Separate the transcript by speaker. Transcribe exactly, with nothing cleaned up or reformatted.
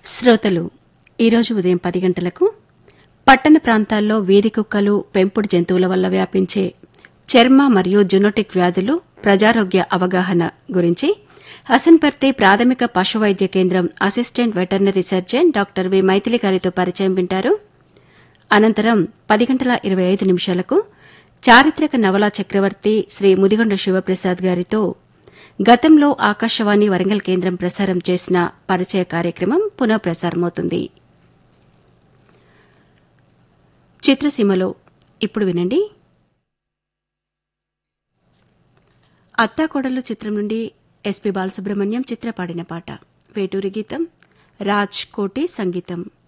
Speaker 1: శ్రోతలు ఈరోజు ఉదయం పది గంటలకు పట్టణ ప్రాంతాల్లో వీధి కుక్కలు పెంపుడు జంతువుల వల్ల వ్యాపించే చర్మ మరియు జునోటిక్ వ్యాధులు ప్రజారోగ్య అవగాహన గురించి హసన్పర్తి ప్రాథమిక పశు వైద్య కేంద్రం assistant veterinary surgeon doctor V Maithili గారితో పరిచయం వింటారు. అనంతరం పది గంటల ఇరవై ఐదు నిమిషాలకు చారిత్రక నవలా చక్రవర్తి శ్రీ ముదిగొండ శివప్రసాద్ గారితో గతంలో ఆకాశవాణి వరంగల్ కేంద్రం ప్రసారం చేసిన పరిచయ కార్యక్రమం పునః ప్రసారమవుతుంది. చిత్రసీమలో ఇప్పుడు వినండి. అత్తాకోడలు చిత్రం నుండి ఎస్పీ బాలసుబ్రహ్మణ్యం చిత్ర పాడిన పాట. వేటూరి గీతం, రాజ్ కోటి సంగీతం.